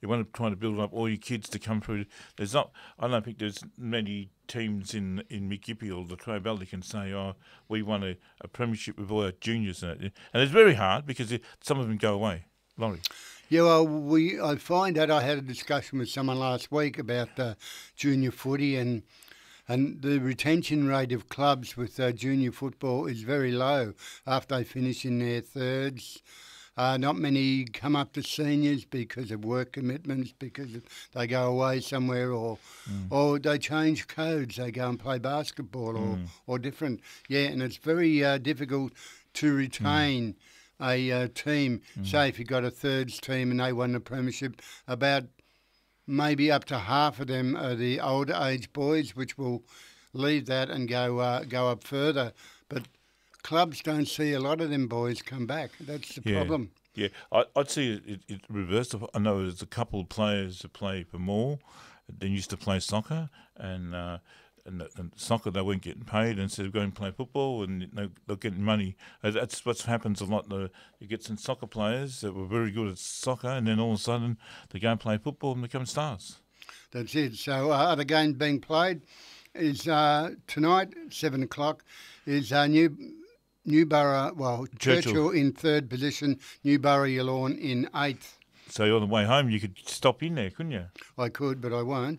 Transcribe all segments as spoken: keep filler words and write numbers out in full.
you want to try to build up all your kids to come through. There's not. I don't think there's many teams in in Mikipi or the Latrobe Valley can say, "Oh, we won a, a premiership with all our juniors," and it. And it's very hard because it, some of them go away. Laurie. Yeah, well, we I find that I had a discussion with someone last week about uh, junior footy and. And the retention rate of clubs with uh, junior football is very low after they finish in their thirds. Uh, not many come up to seniors because of work commitments, because they go away somewhere, or mm. or they change codes. They go and play basketball or, mm. or different. Yeah, and it's very uh, difficult to retain mm. a uh, team. Mm. Say if you've got a thirds team and they won the premiership, about maybe up to half of them are the older age boys, which will leave that and go uh, go up further. But clubs don't see a lot of them boys come back. That's the yeah. problem. Yeah, I, I'd see it, it, it reversed. I know there's a couple of players that play for more. They used to play soccer, and uh, and, and soccer they weren't getting paid. Instead of going to play football, and they, they're getting money. That's what happens a lot. The, you get some soccer players that were very good at soccer, and then all of a sudden they go and play football and become stars. That's it. So uh, other games being played is uh, tonight, seven o'clock, is uh, New Newborough, well, Churchill. Churchill in third position, Newborough Yallourn in eighth. So on the way home, you could stop in there, couldn't you? I could, but I won't.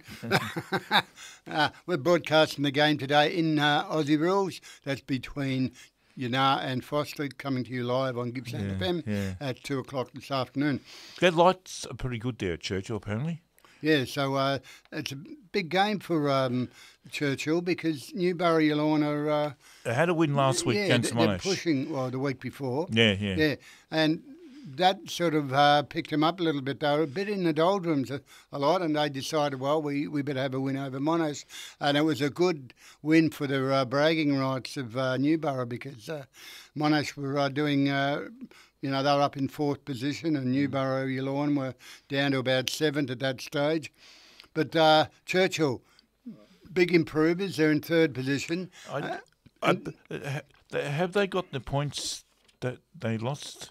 uh, we're broadcasting the game today in uh, Aussie Rules. That's between Yanar and Foster, coming to you live on Gippsland yeah, F M yeah. at two o'clock this afternoon. Their lights are pretty good there at Churchill, apparently. Yeah, so uh, it's a big game for um, Churchill because Newborough Yallourn are... Uh, they had a win last week yeah, against they're Monash. pushing, well, the week before. Yeah, yeah. Yeah, and that sort of uh, picked them up a little bit. They were a bit in the doldrums a, a lot, and they decided, well, we, we better have a win over Monash. And it was a good win for the uh, bragging rights of uh, Newborough because uh, Monash were uh, doing... Uh, You know, they were up in fourth position and Newborough Yallourn were down to about seventh at that stage. But uh, Churchill, big improvers. They're in third position. I, uh, I, have they got the points that they lost?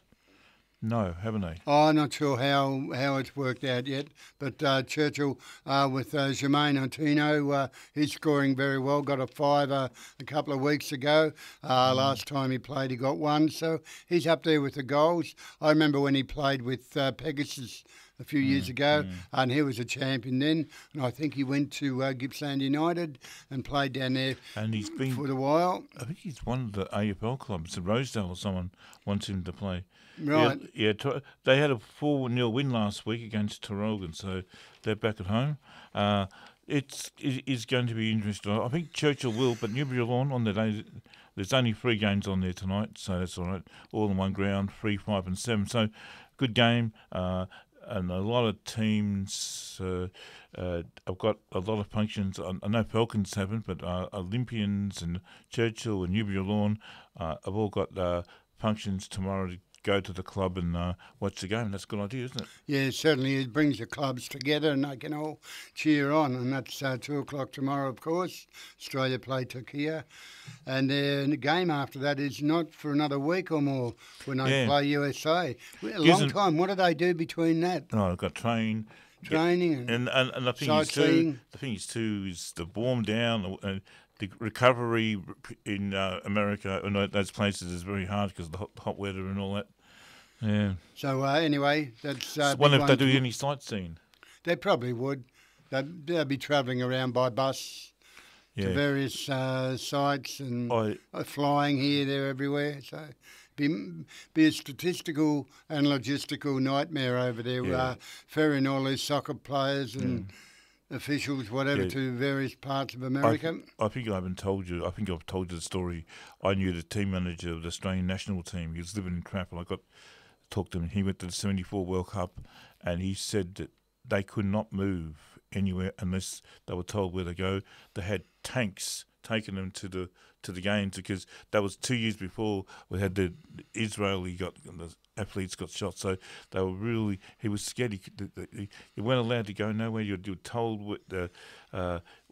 No, haven't they? Oh, I'm not sure how, how it's worked out yet. But uh, Churchill, uh, with uh, Jermaine Antino, uh, he's scoring very well. Got a five uh, a couple of weeks ago. Uh, mm. Last time he played, he got one. So he's up there with the goals. I remember when he played with uh, Pegasus a few mm. years ago, mm. and he was a champion then. And I think he went to uh, Gippsland United and played down there and he's been, for a while. I think he's one of the A F L clubs. The Rosedale or someone wants him to play. Right. Yeah, yeah, they had a four nil win last week against Tarralgon, so they're back at home. Uh, it's it is going to be interesting. I think Churchill will, but Newbury Lawn on the day, there's only three games on there tonight, so that's all right. All in one ground, three, five, and seven. So good game, uh, and a lot of teams. Uh, uh, I've got a lot of functions. I, I know Falcons haven't, but uh, Olympians and Churchill and Newbury Lawn uh, have all got uh, functions tomorrow to go to the club and uh, watch the game. That's a good idea, isn't it? Yeah, certainly. It brings the clubs together and they can all cheer on. And that's uh, two o'clock tomorrow, of course. Australia play Turkey. And then the game after that is not for another week or more when they yeah. play U S A. A long time. What do they do between that? Oh, they've got train. Training and, and, and, and the thing is sightseeing. too, the thing is too is the warm down and the recovery in uh, America and those places is very hard because of the hot, hot weather and all that. Yeah. So uh, anyway, that's. Uh, so wonder if they do any sightseeing. They probably would. They'd, they'd be travelling around by bus yeah. to various uh, sites and I, uh, flying here, there, everywhere. So be be a statistical and logistical nightmare over there, yeah. uh, ferrying all these soccer players and. Yeah. Officials, whatever, yeah. to various parts of America. I, I think I haven't told you. I think I've told you the story. I knew the team manager of the Australian national team. He was living in Trafford. I got to talk to him. He went to the seventy-four World Cup, and he said that they could not move anywhere unless they were told where to go. They had tanks taking them to the to the games because that was two years before we had the Israeli got the athletes got shot. So they were really he was scared. He, he, he weren't allowed to go nowhere. You were told what the uh,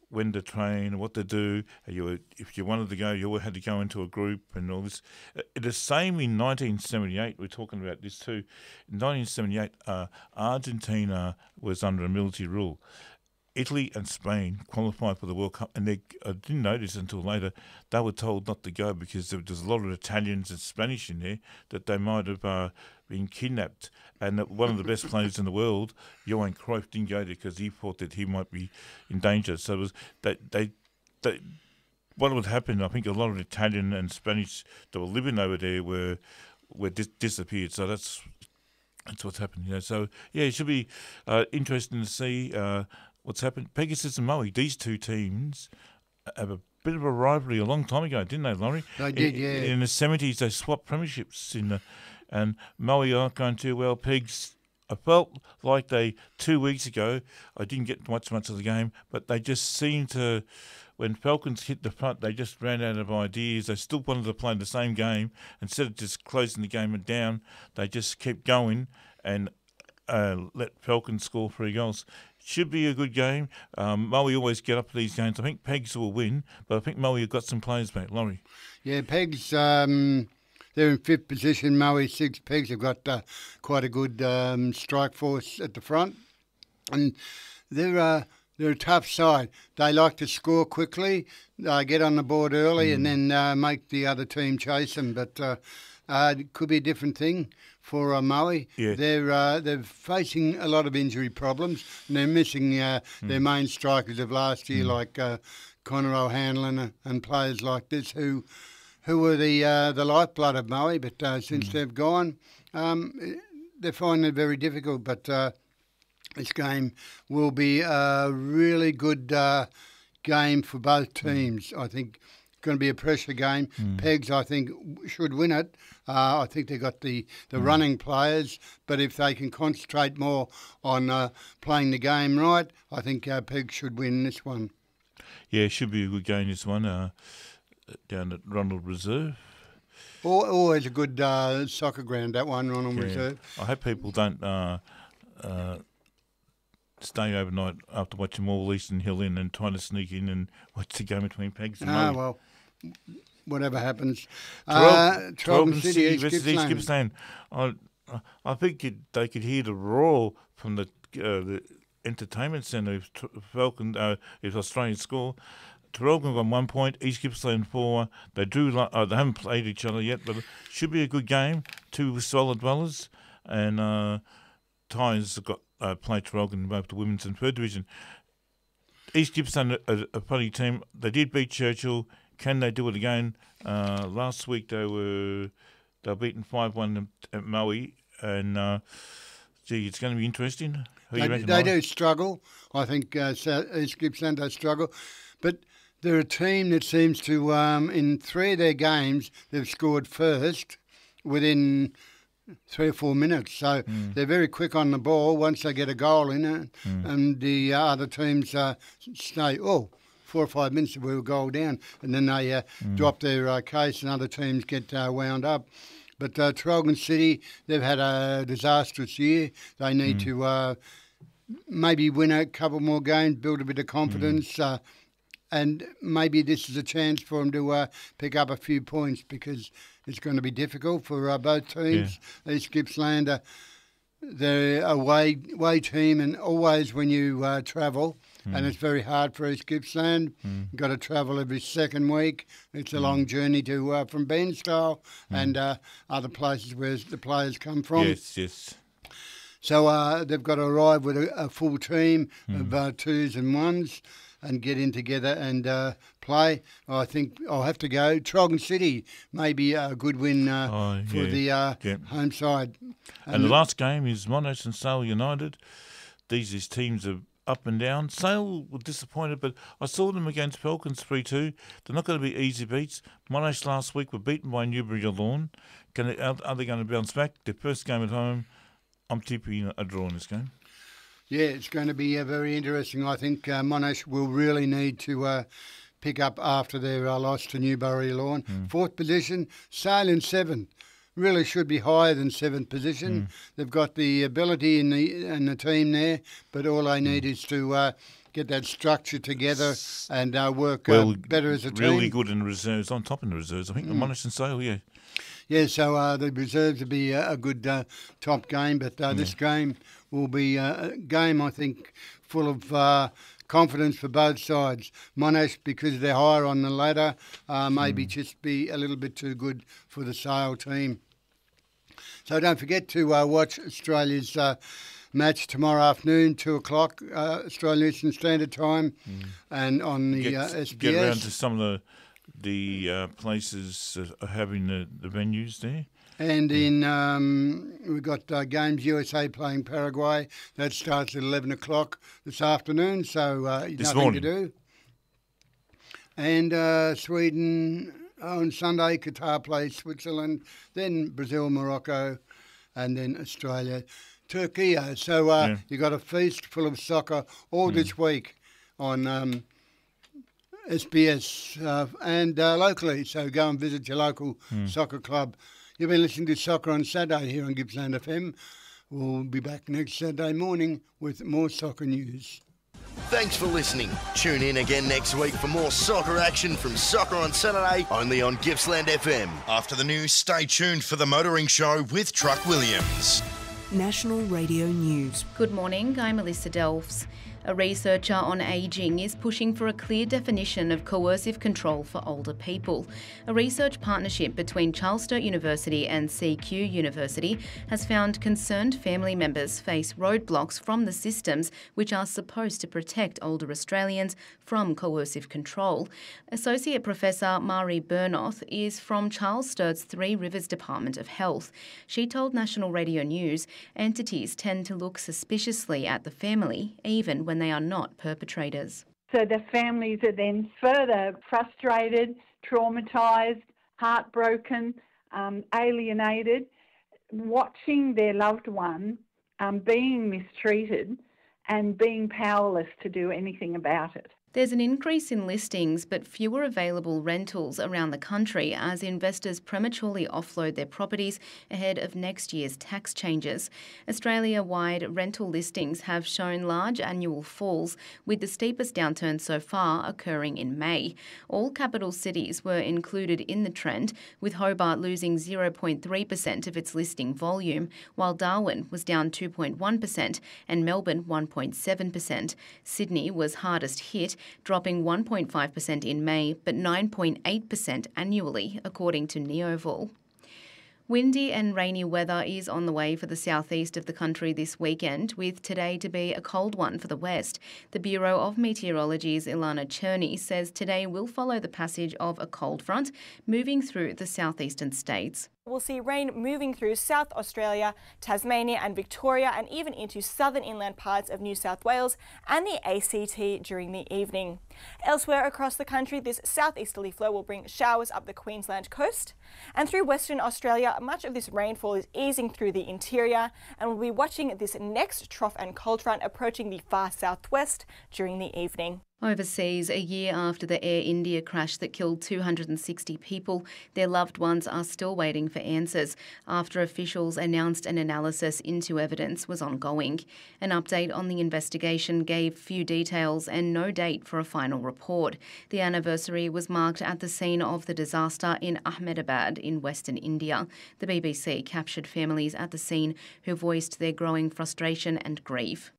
when to train, what to do. You were, if you wanted to go, you always had to go into a group and all this. Uh, the same in nineteen seventy-eight. We're talking about this too. In nineteen seventy-eight, uh, Argentina was under a military rule. Italy and Spain qualified for the World Cup, and they, I didn't know this until later, they were told not to go because there was a lot of Italians and Spanish in there, that they might have uh, been kidnapped. And that one of the best players in the world, Johan Cruyff, didn't go there because he thought that he might be in danger. So it was they, they, they, what would happen, I think a lot of Italian and Spanish that were living over there were were dis- disappeared. So that's that's what's happened. You know. So, yeah, it should be uh, interesting to see uh, what's happened. Pegasus and Moe, these two teams have a bit of a rivalry a long time ago, didn't they, Laurie? They did, in, yeah. In the seventies, they swapped premierships, in the, and Moe aren't going too well. Pegs, I felt like they, two weeks ago, I didn't get much much of the game, but they just seemed to, when Falcons hit the front, they just ran out of ideas. They still wanted to play the same game. Instead of just closing the game down, they just kept going and uh, let Falcons score three goals. Should be a good game. Um, Moe always get up for these games. I think Pegs will win, but I think Moe have got some players back. Laurie. Yeah, Pegs, um, they're in fifth position. Moe six. Pegs have got uh, quite a good um, strike force at the front. And they're, uh, they're a tough side. They like to score quickly, uh, get on the board early mm. and then uh, make the other team chase them. But uh, uh, it could be a different thing for uh, Moe. Yeah. They're uh, they're facing a lot of injury problems, and they're missing uh, mm. their main strikers of last year, mm. like uh, Connor O'Hanlon and players like this, who who were the uh, the lifeblood of Moe. But uh, since mm. they've gone, um, they're finding it very difficult. But uh, this game will be a really good uh, game for both teams. Mm. I think it's going to be a pressure game. Mm. Pegs, I think, should win it. Uh, I think they've got the, the mm. running players, but if they can concentrate more on uh, playing the game right, I think uh, Pegs should win this one. Yeah, it should be a good game, this one, uh, down at Ronald Reserve. Always a good uh, soccer ground, that one, Ronald yeah. Reserve. I hope people don't uh, uh, stay overnight after watching Morwell Eastern Hill in and trying to sneak in and watch the game between Pegs and Ah, Moe. well, whatever happens. Traralgon uh, Traralgon City City versus East Gippsland. I, I think it, they could hear the roar from the uh, the entertainment centre if Falcon, uh, if Australian score. Traralgon got one point, East Gippsland four. They do. Uh, they haven't played each other yet, but it should be a good game. Two solid dwellers, and uh, Tynes got uh, played Traralgon in both the women's and third division. East Gippsland, a, a funny team. They did beat Churchill. Can they do it again? Uh, last week they were they were beaten five one at Moe, and uh, gee, it's going to be interesting. Who they you reckon, they Laurie? do struggle. I think uh, South East Gippsland they struggle, but they're a team that seems to, um, in three of their games, they've scored first within three or four minutes. So mm. they're very quick on the ball once they get a goal in it, mm. and the uh, other teams uh, stay, oh, four or five minutes we were goal down, and then they uh, mm. drop their uh, case and other teams get uh, wound up. But uh, Traralgon City, they've had a disastrous year. They need mm. to uh, maybe win a couple more games, build a bit of confidence, mm. uh, and maybe this is a chance for them to uh, pick up a few points because it's going to be difficult for uh, both teams. Yeah. East Gippsland, uh, they're a away, away team, and always when you uh, travel, mm. and it's very hard for East Gippsland, mm. you've got to travel every second week. It's a mm. long journey to uh, from Bairnsdale mm. and uh, other places where the players come from. Yes, yes. So uh, they've got to arrive with a, a full team mm. of uh, twos and ones and get in together and uh, play. I think I'll have to go. Traralgon City may be a good win uh, oh, for yeah, the uh, yeah. home side. And, and the last game is Monash and Sale United. These, these teams are up and down. Sale were disappointed, but I saw them against Falcons three two. They're not going to be easy beats. Monash last week were beaten by Newbury-Lawn. Can they, are, are they going to bounce back? Their first game at home, I'm tipping a draw in this game. Yeah, it's going to be uh, very interesting. I think uh, Monash will really need to uh, pick up after their uh, loss to Newbury-Lawn. Mm. Fourth position, Sale in seventh. really should be higher than seventh position. Mm. They've got the ability in the in the team there, but all they need mm. is to uh, get that structure together and uh, work well, uh, better as a team. Really good in the reserves, on top in the reserves, I think, mm. the Monash and Sale, yeah. Yeah, so uh, the reserves will be a, a good uh, top game, but uh, yeah. this game will be a game, I think, full of uh, confidence for both sides. Monash, because they're higher on the ladder, uh, maybe mm. just be a little bit too good for the Sale team. So don't forget to uh, watch Australia's uh, match tomorrow afternoon, two o'clock, uh, Australian Eastern Standard Time, mm. and on the get, uh, S B S. Get around to some of the the uh, places uh, having the, the venues there. And yeah. in um, we've got uh, Games U S A playing Paraguay. That starts at eleven o'clock this afternoon, so uh, this nothing morning. to do. And uh, Sweden on Sunday, Qatar plays Switzerland, then Brazil, Morocco, and then Australia, Turkey. So uh, yeah. you've got a feast full of soccer all mm. this week on Um, S B S uh, and uh, locally, so go and visit your local mm. soccer club. You've been listening to Soccer on Saturday here on Gippsland F M. We'll be back next Saturday morning with more soccer news. Thanks for listening. Tune in again next week for more soccer action from Soccer on Saturday, only on Gippsland F M. After the news, stay tuned for the Motoring Show with Truck Williams. National Radio News. Good morning, I'm Melissa Delves. A researcher on ageing is pushing for a clear definition of coercive control for older people. A research partnership between Charles Sturt University and C Q University has found concerned family members face roadblocks from the systems which are supposed to protect older Australians from coercive control. Associate Professor Mari Bernoth is from Charles Sturt's Three Rivers Department of Health. She told National Radio News entities tend to look suspiciously at the family, even when they are not perpetrators. So the families are then further frustrated, traumatised, heartbroken, um, alienated, watching their loved one um, being mistreated and being powerless to do anything about it. There's an increase in listings but fewer available rentals around the country as investors prematurely offload their properties ahead of next year's tax changes. Australia-wide rental listings have shown large annual falls, with the steepest downturn so far occurring in May. All capital cities were included in the trend, with Hobart losing zero point three percent of its listing volume, while Darwin was down two point one percent and Melbourne one point seven percent. Sydney was hardest hit, dropping one point five percent in May, but nine point eight percent annually, according to Neoval. Windy and rainy weather is on the way for the southeast of the country this weekend, with today to be a cold one for the west. The Bureau of Meteorology's Ilana Cherney says today will follow the passage of a cold front moving through the southeastern states. We'll see rain moving through South Australia, Tasmania and Victoria, and even into southern inland parts of New South Wales and the A C T during the evening. Elsewhere across the country, this southeasterly flow will bring showers up the Queensland coast. And through Western Australia, much of this rainfall is easing through the interior, and we'll be watching this next trough and cold front approaching the far southwest during the evening. Overseas, a year after the Air India crash that killed two hundred sixty people, their loved ones are still waiting for answers after officials announced an analysis into evidence was ongoing. An update on the investigation gave few details and no date for a final report. The anniversary was marked at the scene of the disaster in Ahmedabad in Western India. The B B C captured families at the scene who voiced their growing frustration and grief.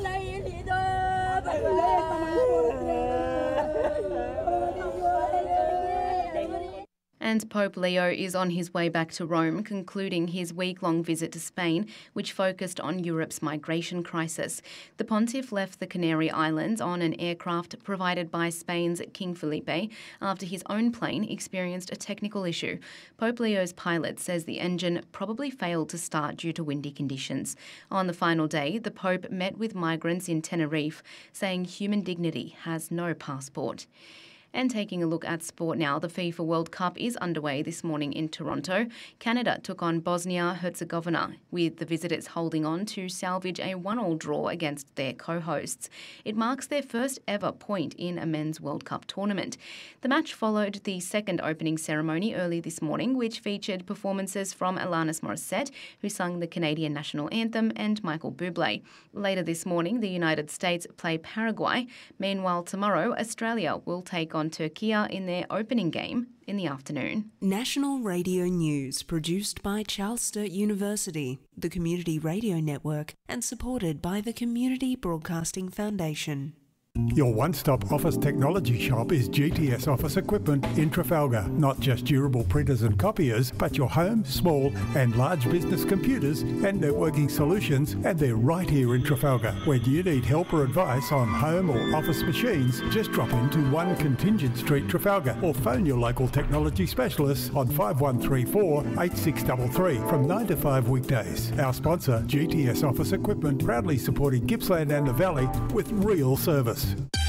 And Pope Leo is on his way back to Rome, concluding his week-long visit to Spain, which focused on Europe's migration crisis. The pontiff left the Canary Islands on an aircraft provided by Spain's King Felipe after his own plane experienced a technical issue. Pope Leo's pilot says the engine probably failed to start due to windy conditions. On the final day, the Pope met with migrants in Tenerife, saying human dignity has no passport. And taking a look at sport now, the FIFA World Cup is underway this morning in Toronto. Canada took on Bosnia-Herzegovina, with the visitors holding on to salvage a one-all draw against their co-hosts. It marks their first ever point in a men's World Cup tournament. The match followed the second opening ceremony early this morning, which featured performances from Alanis Morissette, who sung the Canadian national anthem, and Michael Bublé. Later this morning, the United States play Paraguay. Meanwhile, tomorrow, Australia will take on Turkey in their opening game in the afternoon. National Radio News, produced by Charles Sturt University, the Community Radio Network, and supported by the Community Broadcasting Foundation. Your one-stop office technology shop is G T S Office Equipment in Trafalgar. Not just durable printers and copiers, but your home, small and large business computers and networking solutions, and they're right here in Trafalgar. When you need help or advice on home or office machines, just drop into one Contingent Street, Trafalgar, or phone your local technology specialists on five one three four, eight six three three from nine to five weekdays. Our sponsor, G T S Office Equipment, proudly supporting Gippsland and the Valley with real service.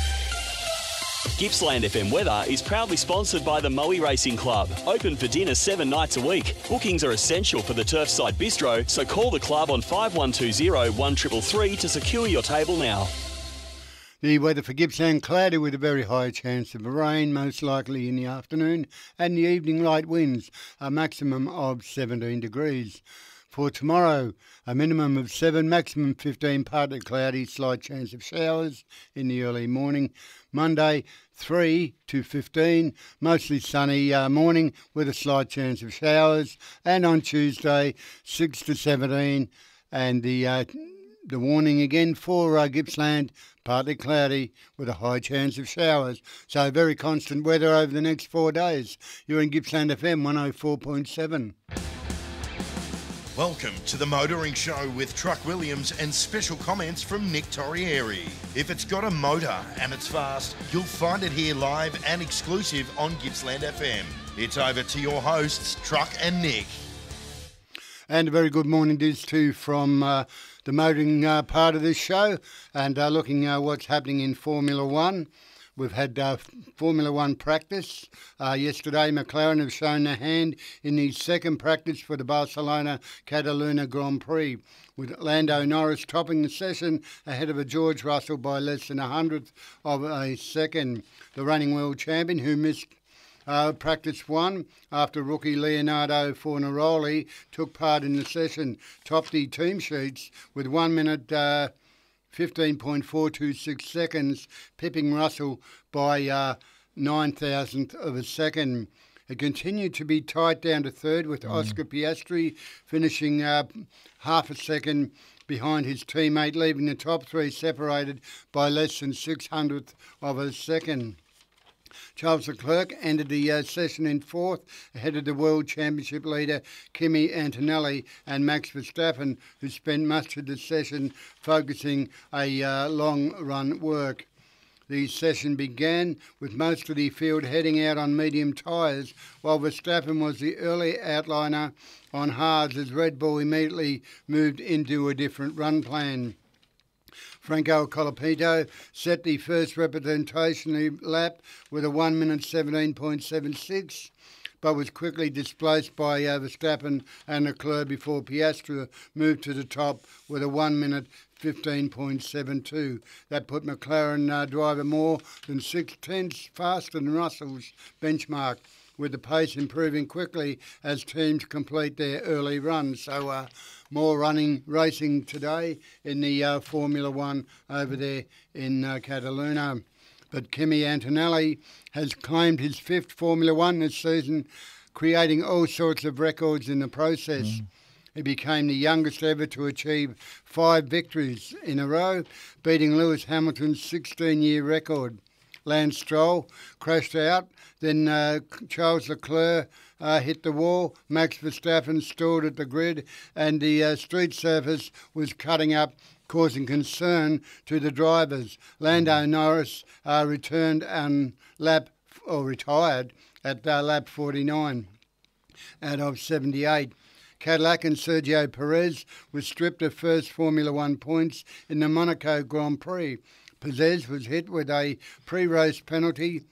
Gippsland F M Weather is proudly sponsored by the Moe Racing Club. Open for dinner seven nights a week. Bookings are essential for the Turfside Bistro, so call the club on five one two zero, one three three three to secure your table now. The weather for Gippsland, cloudy with a very high chance of rain, most likely in the afternoon, and the evening light winds, a maximum of seventeen degrees. For tomorrow, a minimum of seven, maximum fifteen, partly cloudy, slight chance of showers in the early morning. Monday, three to fifteen, mostly sunny uh, morning with a slight chance of showers. And on Tuesday, six to seventeen, and the uh, the warning again for uh, Gippsland, partly cloudy with a high chance of showers. So very constant weather over the next four days. You're in Gippsland F M one oh four point seven. Welcome to the Motoring Show with Truck Williams and special comments from Nick Torrieri. If it's got a motor and it's fast, you'll find it here live and exclusive on Gippsland F M. It's over to your hosts, Truck and Nick. And a very good morning to these two from uh, the motoring uh, part of this show, and uh, looking at uh, what's happening in Formula One. We've had uh, Formula One practice. Uh, yesterday, McLaren have shown their hand in the second practice for the Barcelona Catalunya Grand Prix, with Lando Norris topping the session ahead of a George Russell by less than a hundredth of a second. The reigning world champion, who missed uh, practice one after rookie Leonardo Fornaroli took part in the session, topped the team sheets with one minute... Uh, fifteen point four two six seconds, pipping Russell by uh, nine thousandth of a second. It continued to be tight down to third, with mm. Oscar Piastri finishing uh, half a second behind his teammate, leaving the top three separated by less than six hundredth of a second. Charles Leclerc ended the uh, session in fourth, ahead of the World Championship leader Kimi Antonelli and Max Verstappen, who spent much of the session focusing a uh, long-run work. The session began with most of the field heading out on medium tyres, while Verstappen was the early outliner on hards as Red Bull immediately moved into a different run plan. Franco Colapinto set the first representation lap with a one minute seventeen point seven six, but was quickly displaced by uh, Verstappen and Leclerc before Piastri moved to the top with a one minute fifteen point seven two. That put McLaren uh, driver more than six tenths faster than Russell's benchmark, with the pace improving quickly as teams complete their early runs. So uh, more running, racing today in the uh, Formula One over there in uh, Catalunya. But Kimi Antonelli has claimed his fifth Formula One this season, creating all sorts of records in the process. Mm. He became the youngest ever to achieve five victories in a row, beating Lewis Hamilton's sixteen-year record. Lance Stroll crashed out, then uh, Charles Leclerc uh, hit the wall, Max Verstappen stalled at the grid, and the uh, street surface was cutting up, causing concern to the drivers. Lando Norris uh, returned on lap, or retired at uh, lap forty-nine out of seventy-eight. Cadillac and Sergio Perez was stripped of first Formula One points in the Monaco Grand Prix. Perez was hit with a pre-race penalty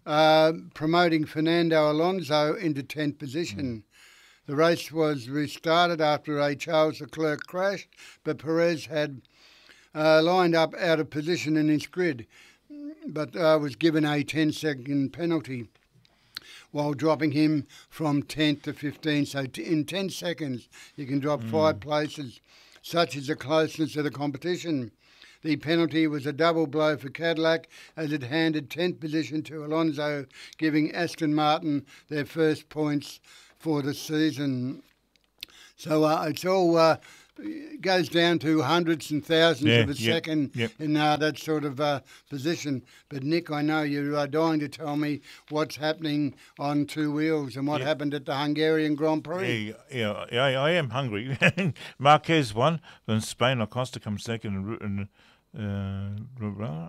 uh, promoting Fernando Alonso into tenth position. Mm. The race was restarted after a Charles Leclerc crash, but Perez had uh, lined up out of position in his grid, but uh, was given a ten-second penalty while dropping him from tenth to fifteenth. So t- in ten seconds, you can drop mm. five places. Such is the closeness of the competition. The penalty was a double blow for Cadillac as it handed tenth position to Alonso, giving Aston Martin their first points for the season. So uh, it's all uh, goes down to hundreds and thousands yeah, of a yep, second yep. in uh, that sort of uh, position. But Nick, I know you are dying to tell me what's happening on two wheels and what yeah. happened at the Hungarian Grand Prix. Yeah, yeah, I, I am hungry. Marquez won, then Spain Acosta comes second, and uh,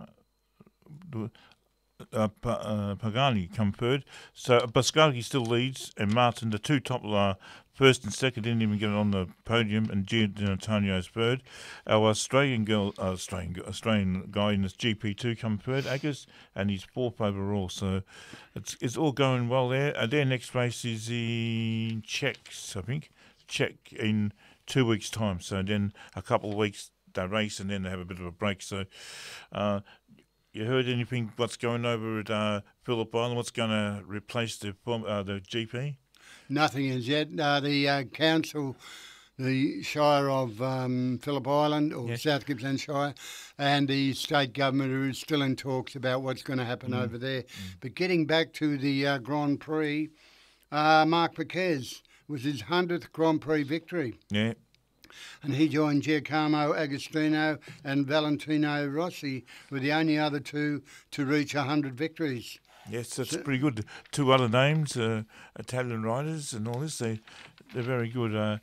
uh, uh, Pagani come third. So Bascali still leads, and Martin, the two top uh, first and second, didn't even get on the podium, and Gian Antonio's third. Our Australian girl, uh, Australian Australian guy in this G P two come third, Agus, and he's fourth overall. So it's it's all going well there. And their next race is in Czechs, I think, Czech in two weeks' time. So then a couple of weeks they race, and then they have a bit of a break. So. Uh, You heard anything? What's going over at uh, Phillip Island? What's going to replace the uh, the G P? Nothing as yet. Uh, the uh, council, the Shire of um, Phillip Island or yes. South Gippsland Shire, and the state government are still in talks about what's going to happen mm. over there. Mm. But getting back to the uh, Grand Prix, uh, Marc Marquez was his hundredth Grand Prix victory. Yeah. And he joined Giacomo Agostino and Valentino Rossi, were the only other two to reach one hundred victories. Yes, that's so, pretty good. Two other names, uh, Italian riders and all this, they, they're very good. Uh,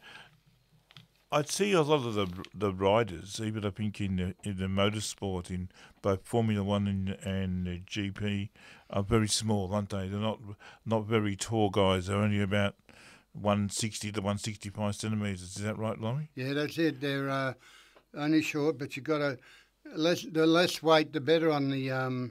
I'd see a lot of the the riders, even I think in the, in the motorsport, in both Formula One and, and the G P, are very small, aren't they? They're not, not very tall guys. They're only about one sixty to one sixty-five centimetres. Is that right, Laurie? Yeah, that's it. They're uh, only short, but you've got to less the less weight, the better on the um,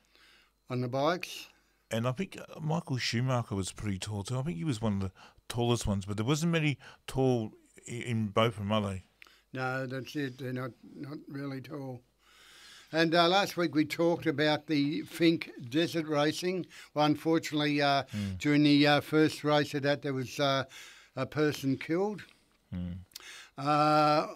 on the bikes. And I think Michael Schumacher was pretty tall too. I think he was one of the tallest ones, but there wasn't many tall in both of them, are they? No, that's it. They're not not really tall. And uh, last week we talked about the Finke Desert Racing. Well, unfortunately, uh, mm. during the uh, first race of that, there was uh, a person killed. Mm. Uh,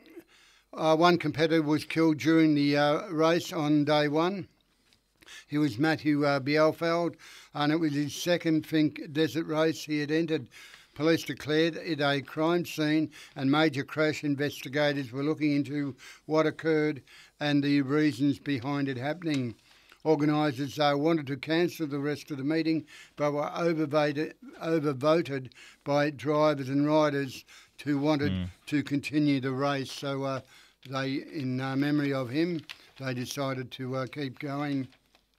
uh, one competitor was killed during the uh, race on day one. He was Matthew uh, Bielfeld, and it was his second Finke Desert race he had entered. Police declared it a crime scene, and major crash investigators were looking into what occurred and the reasons behind it happening. Organisers uh, wanted to cancel the rest of the meeting, but were overvoted, overvoted by drivers and riders who wanted mm. to continue the race. So uh, they, in uh, memory of him, they decided to uh, keep going.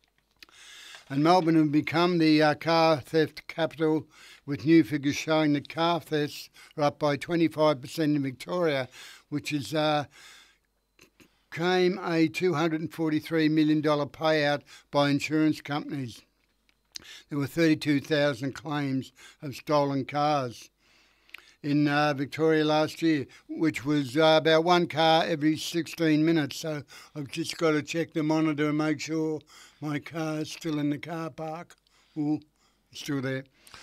And Melbourne will become the uh, car theft capital, with new figures showing that car thefts are up by twenty-five percent in Victoria, which is uh, came a two hundred forty-three million dollars payout by insurance companies. There were thirty-two thousand claims of stolen cars in uh, Victoria last year, which was uh, about one car every sixteen minutes. So I've just got to check the monitor and make sure my car is still in the car park. Ooh, it's still there.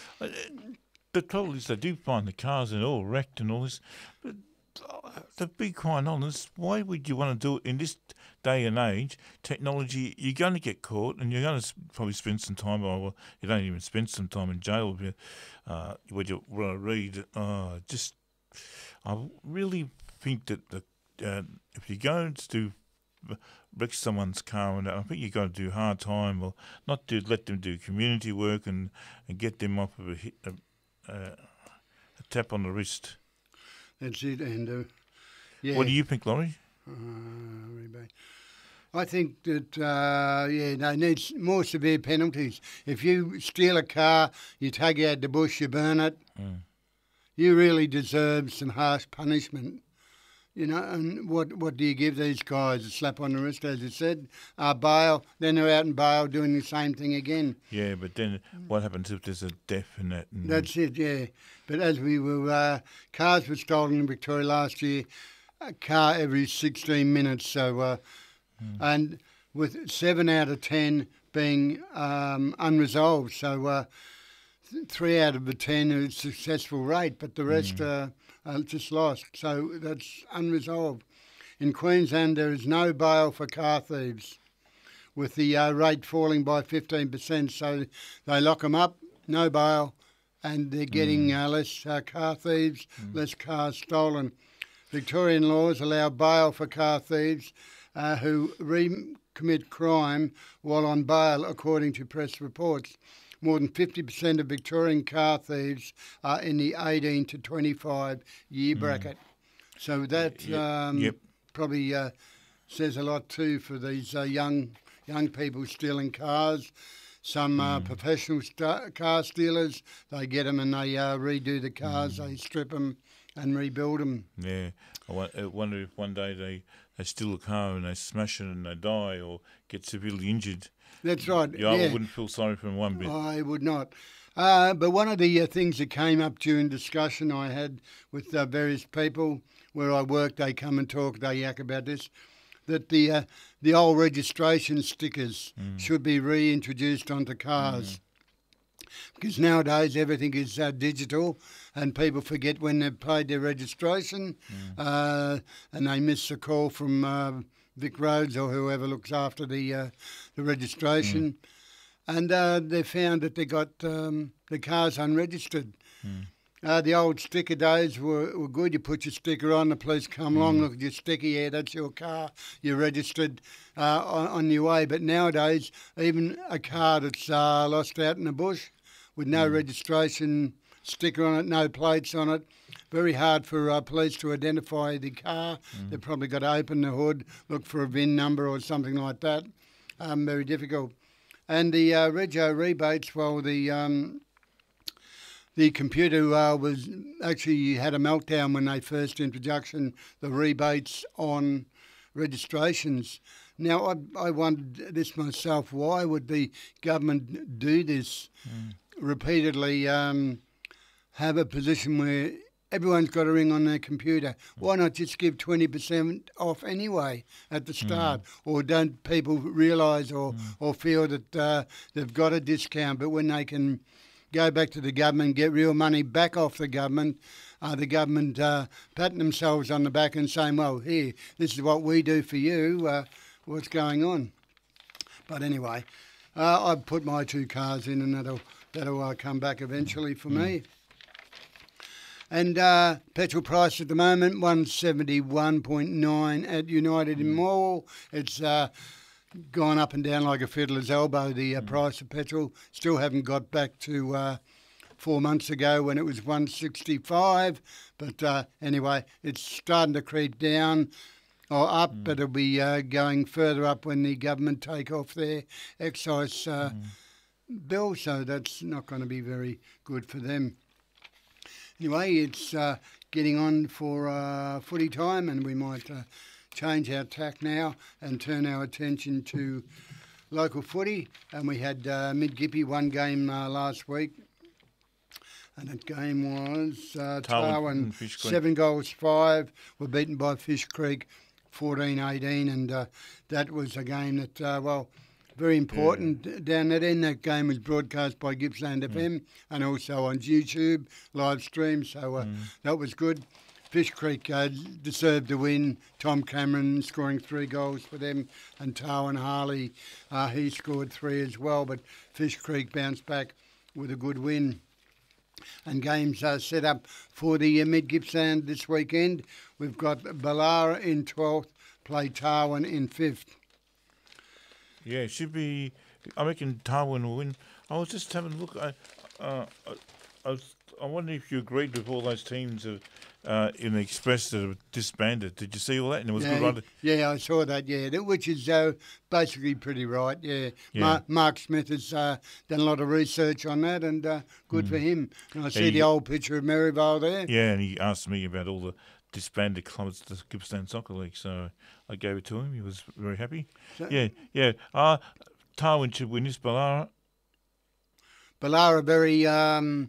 The trouble is they do find the cars and all wrecked and all this. But to be quite honest, why would you want to do it in this day and age? Technology, you're going to get caught, and you're going to probably spend some time, or well, you don't even spend some time in jail if you, uh, when you want to read. Uh, just, I really think that the, uh, if you're going to do wreck someone's car, and I think you've got to do hard time, or not to let them do community work and, and get them off of a, hit, a, a, a tap on the wrist. That's it, and uh, yeah. What do you think, Laurie? Uh, I think that uh, yeah, they need more severe penalties. If you steal a car, you take it out the bush, you burn it. Mm. You really deserve some harsh punishment. You know, and what what do you give these guys? A slap on the wrist, as you said. Uh, bail, then they're out in bail doing the same thing again. Yeah, but then what happens if there's a definite? And That's it, yeah. But as we were, uh, cars were stolen in Victoria last year, a car every sixteen minutes. So, uh, mm. and with seven out of ten being um, unresolved. So, uh, th- three out of the ten are a successful rate, but the rest mm. are. Uh, just lost, so that's unresolved. In Queensland, there is no bail for car thieves, with the uh, rate falling by fifteen percent. So they lock them up, no bail, and they're getting mm. uh, less uh, car thieves, mm. less cars stolen. Victorian laws allow bail for car thieves uh, who recommit crime while on bail, according to press reports. More than fifty percent of Victorian car thieves are in the eighteen to twenty-five year bracket. Mm. So that yep. Um, yep. probably uh, says a lot too for these uh, young young people stealing cars. Some uh, mm. professional st- car stealers, they get them and they uh, redo the cars, mm. they strip them and rebuild them. Yeah, I wonder if one day they, they steal a car and they smash it and they die or get severely injured. That's right. Yeah, yeah. I wouldn't feel sorry for them one bit. I would not. Uh, but one of the uh, things that came up during discussion I had with uh, various people where I work, they come and talk, they yak about this, that the uh, the old registration stickers mm. should be reintroduced onto cars. Mm. Because nowadays everything is uh, digital and people forget when they've paid their registration mm. uh, and they miss a call from uh, Vic Roads or whoever looks after the uh, the registration. Mm. And uh, they found that they got um, the cars unregistered. Mm. Uh, the old sticker days were, were good. You put your sticker on, the police come mm. along, look at your sticker, yeah, that's your car, you're registered uh, on, on your way. But nowadays, even a car that's uh, lost out in the bush with no mm. registration sticker on it, no plates on it, very hard for uh, police to identify the car. Mm. They've probably got to open the hood, look for a V I N number or something like that. Um, very difficult. And the uh, rego rebates, well, the um, the computer uh, was actually had a meltdown when they first introduction the rebates on registrations. Now, I, I wondered this myself, why would the government do this mm. repeatedly, um, have a position where everyone's got a ring on their computer? Why not just give twenty percent off anyway at the start? Mm. Or don't people realise or, mm. or feel that uh, they've got a discount, but when they can go back to the government and get real money back off the government, uh, the government uh, patting themselves on the back and saying, well, here, this is what we do for you, uh, what's going on? But anyway, uh, I've put my two cars in and that'll, that'll uh, come back eventually for mm. me. And uh, petrol price at the moment, one seventy-one point nine at United in Morwell. It's uh, gone up and down like a fiddler's elbow, the uh, mm. price of petrol. Still haven't got back to uh, four months ago when it was one sixty-five. But uh, anyway, it's starting to creep down or up, mm. but it'll be uh, going further up when the government take off their excise uh, mm. bill. So that's not going to be very good for them. Anyway, it's uh, getting on for uh, footy time, and we might uh, change our tack now and turn our attention to local footy. And we had uh, Mid-Gippy one game uh, last week, and that game was uh, Tarwin, seven goals, five. Were beaten by Fish Creek, fourteen eighteen, and uh, that was a game that, uh, well, very important yeah. down that end. That game was broadcast by Gippsland F M mm. and also on YouTube, live stream, so uh, mm. that was good. Fish Creek uh, deserved to win. Tom Cameron scoring three goals for them, and Tarwin Harley, uh, he scored three as well, but Fish Creek bounced back with a good win. And games are set up for the uh, Mid-Gippsland this weekend. We've got Ballara in twelfth, play Tarwin in fifth. Yeah, it should be. I reckon Tarwin will win. I was just having a look. I, uh, I, I, was, I wonder if you agreed with all those teams of, uh, in the Express that have disbanded. Did you see all that? And it was yeah, good. Right? Yeah, I saw that. Yeah, which is uh, basically pretty right. Yeah, yeah. Mark, Mark Smith has uh, done a lot of research on that, and uh, good mm. for him. And I see and the he, old picture of Maryvale there. Yeah, and he asked me about all the disbanded clubs to the Gippsland Soccer League. So I gave it to him. He was very happy. So, yeah, yeah. Uh, Darwin should win this. Ballara. Ballara very, um,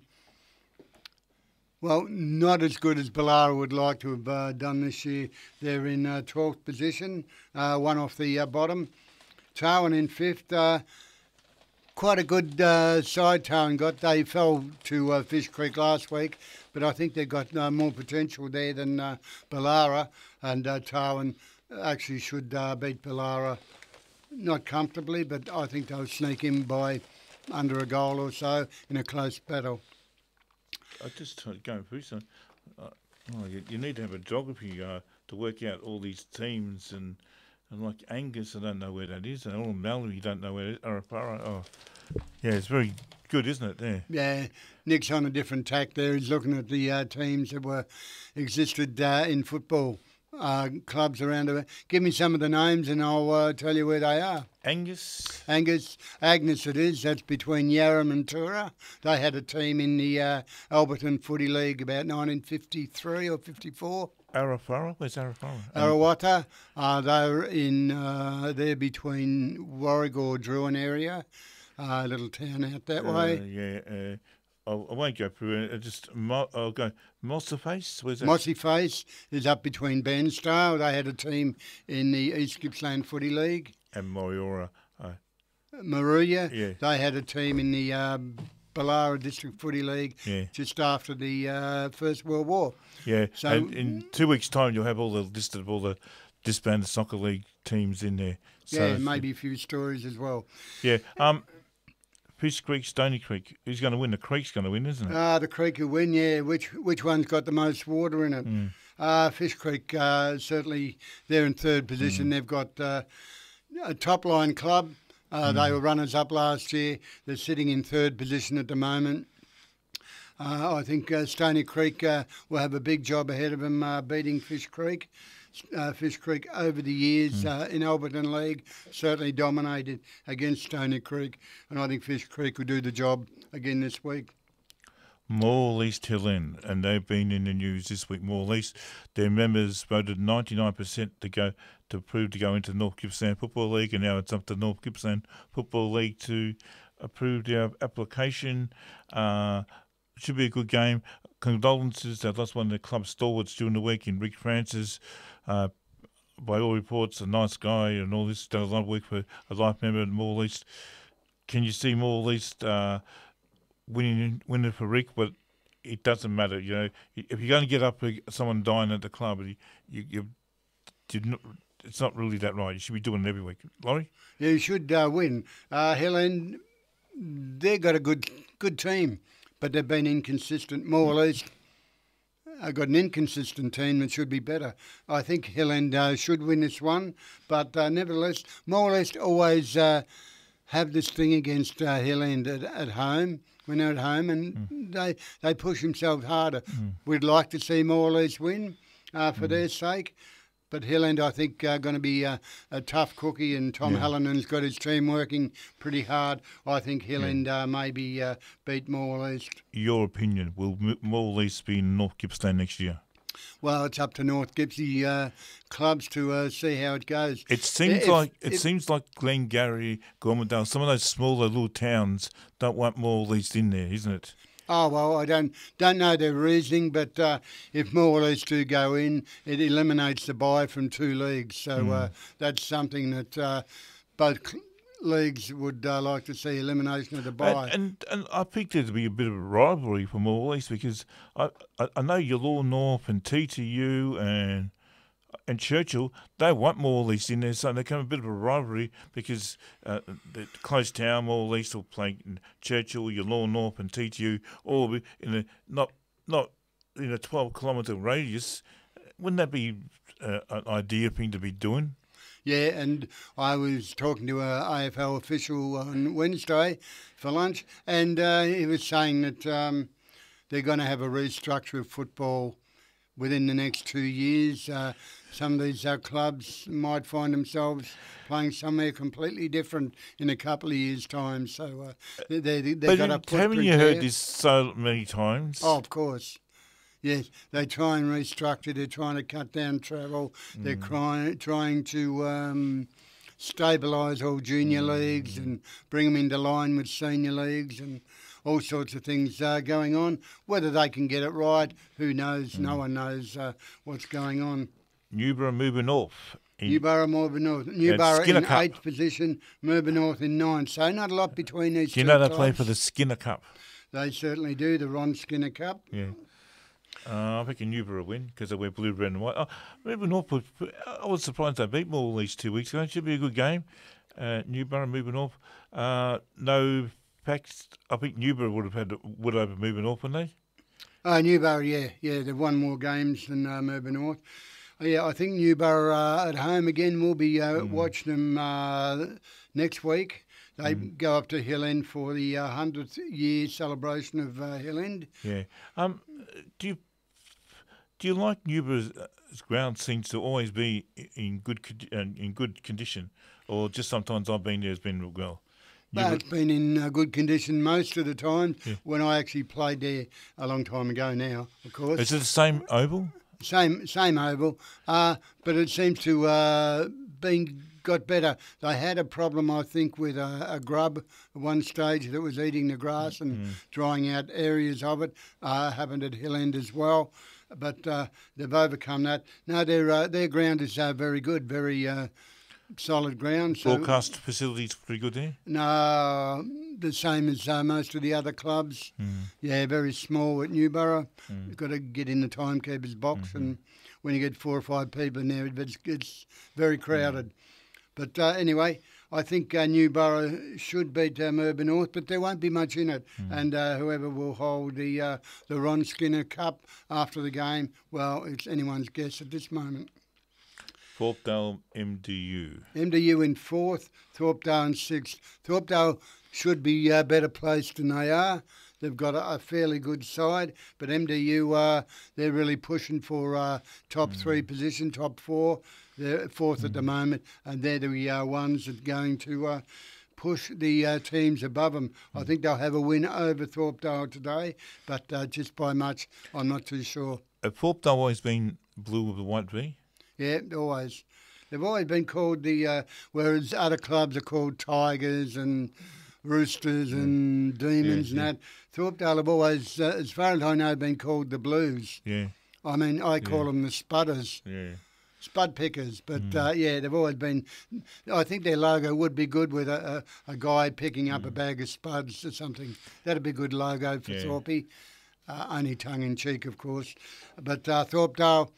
well, not as good as Ballara would like to have uh, done this year. They're in uh, twelfth position, uh, one off the uh, bottom. Darwin in fifth. Uh, quite a good uh, side Darwin got. They fell to uh, Fish Creek last week, but I think they've got uh, more potential there than uh, Ballara, and uh, Darwin actually should uh, beat Ballara, not comfortably, but I think they'll sneak in by under a goal or so in a close battle. I just uh, going through some. Uh, oh, you, you need to have a geography uh, to work out all these teams, and, and like Angus, I don't know where that is, and all Mallory, you don't know where it is. Arapara, oh, yeah, it's very good, isn't it? There. Yeah, Nick's on a different tack there. He's looking at the uh, teams that were existed uh, in football. Uh, clubs around it. Give me some of the names and I'll uh, tell you where they are. Angus. Angus. Agnes it is. That's between Yarram and Tura. They had a team in the uh, Alberton Footy League about nineteen fifty-three or fifty-four. Arafara? Where's Arafara? Arawata. Uh, they're in, uh, they're between Warragor, Druin area. A uh, little town out that uh, way. Yeah, uh, I won't go through it. Just mo- I'll go Mossy Face. Where's that? Mossy Face is up between Bairnsdale. They had a team in the East Gippsland Footy League. And Moriora. Uh, Maruya. Yeah. They had a team in the uh, Ballara District Footy League. Yeah. Just after the uh, First World War. Yeah. So and in two weeks' time, you'll have all the listed of all the disbanded soccer league teams in there. So yeah, maybe a few stories as well. Yeah. Um. Fish Creek, Stony Creek. Who's going to win? The Creek's going to win, isn't it? Ah, uh, the Creek will win, yeah. Which which one's got the most water in it? Mm. Uh, Fish Creek, uh, certainly they're in third position. Mm. They've got uh, a top-line club. Uh, mm. They were runners-up last year. They're sitting in third position at the moment. Uh, I think uh, Stony Creek uh, will have a big job ahead of them uh, beating Fish Creek. Uh, Fish Creek over the years mm. uh, in Alberton League certainly dominated against Stony Creek, and I think Fish Creek will do the job again this week. More East Hill End, and they've been in the news this week. More East, their members voted ninety-nine percent to go to approve to go into the North Gippsland Football League, and now it's up to the North Gippsland Football League to approve their application. Uh, should be a good game. Condolences, they lost one of the club stalwarts during the week in Rick Francis. Uh, by all reports, a nice guy and all this. Done a lot of work for a life member at More East. Can you see More East uh, winning winning for Rick? But it doesn't matter. You know, if you're going to get up for someone dying at the club, you, you, you, you not, it's not really that right. You should be doing it every week. Laurie? Yeah, you should uh, win. Uh, Hill End, they've got a good good team, but they've been inconsistent. More East. I've got an inconsistent team that should be better. I think Hill End uh, should win this one, but uh, nevertheless, more or less always uh, have this thing against uh, Hill End at, at home, when they're at home, and mm. they they push themselves harder. Mm. We'd like to see more or less win uh, for mm. their sake, but Hill End, I think, are going to be a, a tough cookie, and Tom yeah. Hallinan's got his team working pretty hard. I think Hill yeah. End uh, maybe uh, beat More East. Your opinion, will More East be in North Gippsland next year? Well, it's up to North Gippsy uh, clubs to uh, see how it goes. It seems if, like it if, seems like Glengarry, Gormandale, some of those smaller little towns don't want More East in there, isn't it? Oh, well, I don't don't know their reasoning, but uh, if more or less do go in, it eliminates the bye from two leagues. So mm. uh, that's something that uh, both cl- leagues would uh, like to see, elimination of the bye. And, and, and I think there'd be a bit of a rivalry for more East because I, I, I know Yallourn North and T T U and and Churchill, they want More East in there, so they come a bit of a rivalry because uh, the close town, More East will play Churchill, Yallourn North and T T U, all in a not not in a twelve kilometre radius. Wouldn't that be uh, an idea thing to be doing? Yeah, and I was talking to a A F L official on Wednesday for lunch, and uh, he was saying that um, they're going to have a restructure of football within the next two years. Uh, some of these uh, clubs might find themselves playing somewhere completely different in a couple of years' time. So uh, they, they, they've but got a haven't you there. heard this so many times? Oh, of course. Yes, they try and restructure. They're trying to cut down travel. Mm. They're crying, trying to um, stabilise all junior mm. leagues and bring them into line with senior leagues and all sorts of things uh, going on. Whether they can get it right, who knows? Mm. No one knows uh, what's going on. Newborough moving north. Newborough, Melbourne North. Newborough in Cup. eighth position, Melbourne North in ninth. So not a lot between these two. Do you know they clubs. play for the Skinner Cup? They certainly do, the Ron Skinner Cup. Yeah. Uh, I think Newborough win because they wear blue, red and white. Oh, Melbourne North, I was surprised they beat Maul these two weeks ago. It should be a good game. Uh, Newborough, Melbourne North. Uh, no packs. I think Newborough would have had would over Melbourne North, wouldn't they? Uh, Newborough, yeah. Yeah, they've won more games than uh, Melbourne North. Yeah, I think Newborough uh, at home again. We'll be uh, mm. watching them uh, next week. They mm. go up to Hill End for the uh, hundredth year celebration of uh, Hill End. Yeah. Um. Do you do you like Newborough's ground? Seems to always be in good in good condition, or just sometimes I've been there, it's been well. But it's been in uh, good condition most of the time. Yeah. When I actually played there a long time ago now, of course. Is it the same oval? Same same oval, uh, but it seems to uh, been got better. They had a problem, I think, with a, a grub at one stage that was eating the grass and mm. drying out areas of it. Uh, happened at Hill End as well, but uh, they've overcome that. No, their uh, their ground is uh, very good, very uh, solid ground. So, broadcast facilities pretty good there? No, the same as uh, most of the other clubs. Mm. Yeah, very small at Newborough. Mm. You've got to get in the timekeeper's box, mm-hmm. and when you get four or five people in there, it's, it's very crowded. Mm. But uh, anyway, I think uh, Newborough should beat uh, Melbourne North, but there won't be much in it. Mm. And uh, whoever will hold the uh, the Ron Skinner Cup after the game, well, it's anyone's guess at this moment. Thorpedale M D U. M D U in fourth, Thorpedale in sixth. Thorpedale should be uh, better placed than they are. They've got a, a fairly good side, but M D U, uh, they're really pushing for uh, top mm. three position, top four. They're fourth mm. at the moment, and they're the uh, ones that are going to uh, push the uh, teams above them. Mm. I think they'll have a win over Thorpedale today, but uh, just by much, I'm not too sure. Have Thorpedale always been blue with a white V? Yeah, always. They've always been called the, uh, whereas other clubs are called Tigers and Roosters yeah. and Demons yeah, yeah. and that. Thorpedale have always, uh, as far as I know, been called the Blues. Yeah. I mean, I call yeah. them the Spudders. Yeah. Spud pickers, but mm. uh, yeah, they've always been. I think their logo would be good with a, a, a guy picking up mm. a bag of spuds or something. That'd be a good logo for yeah. Thorpe. Uh, only tongue in cheek, of course. But uh, Thorpedale,